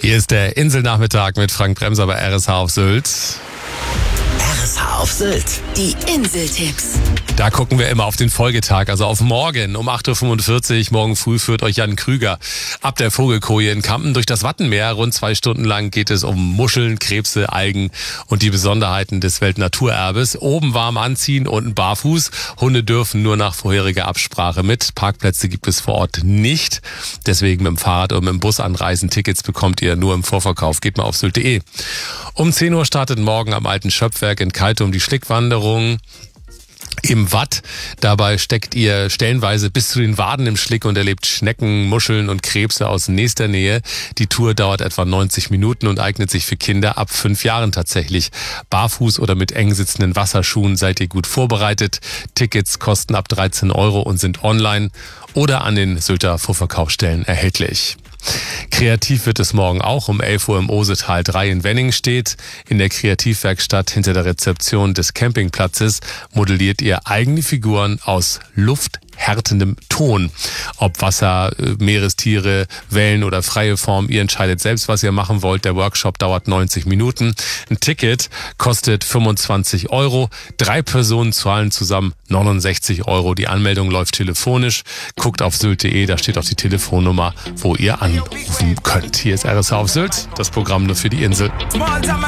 Hier ist der Inselnachmittag mit Frank Bremser bei RSH auf Sylt. RSH auf Sylt, die Inseltipps. Da gucken wir immer auf den Folgetag, also auf morgen um 8.45 Uhr. Morgen früh führt euch Jan Krüger ab der Vogelkoje in Kampen durch das Wattenmeer. Rund 2 Stunden lang geht es um Muscheln, Krebse, Algen und die Besonderheiten des Weltnaturerbes. Oben warm anziehen, unten barfuß. Hunde dürfen nur nach vorheriger Absprache mit. Parkplätze gibt es vor Ort nicht. Deswegen mit dem Fahrrad oder mit dem Bus anreisen. Tickets bekommt ihr nur im Vorverkauf. Geht mal auf sylt.de. Um 10 Uhr startet morgen am Alten Schöpfwerk in Kaltum die Schlickwanderung im Watt. Dabei steckt ihr stellenweise bis zu den Waden im Schlick und erlebt Schnecken, Muscheln und Krebse aus nächster Nähe. Die Tour dauert etwa 90 Minuten und eignet sich für Kinder ab 5 Jahren tatsächlich. Barfuß oder mit eng sitzenden Wasserschuhen seid ihr gut vorbereitet. Tickets kosten ab 13 € und sind online oder an den Sylter Vorverkaufsstellen erhältlich. Kreativ wird es morgen auch. Um 11 Uhr im Osetal 3 in Wenningstedt. In der Kreativwerkstatt hinter der Rezeption des Campingplatzes modelliert ihr eigene Figuren aus lufthärtendem Ton. Ob Wasser, Meerestiere, Wellen oder freie Form, ihr entscheidet selbst, was ihr machen wollt. Der Workshop dauert 90 Minuten. Ein Ticket kostet 25 €. 3 Personen zahlen zusammen 69 €. Die Anmeldung läuft telefonisch. Guckt auf sylt.de, da steht auch die Telefonnummer, wo ihr anrufen könnt. Hier ist RSH auf Sylt, das Programm nur für die Insel.